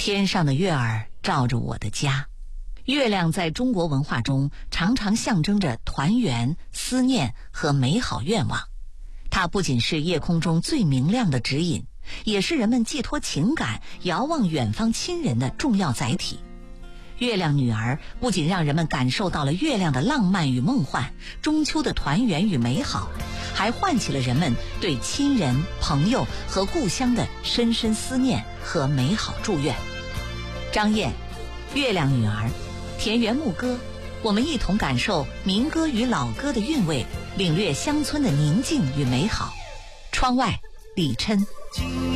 天上的月儿照着我的家。月亮在中国文化中常常象征着团圆、思念和美好愿望。它不仅是夜空中最明亮的指引，也是人们寄托情感、遥望远方亲人的重要载体。月亮女儿不仅让人们感受到了月亮的浪漫与梦幻，中秋的团圆与美好，还唤起了人们对亲人、朋友和故乡的深深思念和美好祝愿。张燕，月亮女儿，田园牧歌，我们一同感受民歌与老歌的韵味，领略乡村的宁静与美好。窗外，李琛。